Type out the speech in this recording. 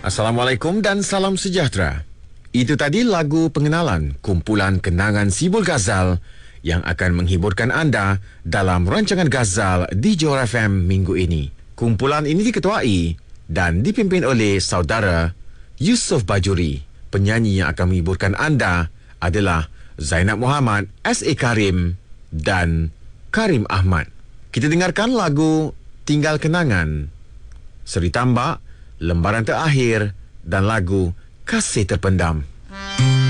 Assalamualaikum dan salam sejahtera. Itu tadi lagu pengenalan kumpulan kenangan Sibul Ghazal yang akan menghiburkan anda dalam rancangan Ghazal di Johor FM minggu ini. Kumpulan ini diketuai dan dipimpin oleh saudara Yusof Bajuri. Penyanyi yang akan menghiburkan anda adalah Zainab Muhammad, S.A. Karim dan Karim Ahmad. Kita dengarkan lagu Tinggal Kenangan, Seri Tambak, Lembaran Terakhir dan lagu Kasih Terpendam.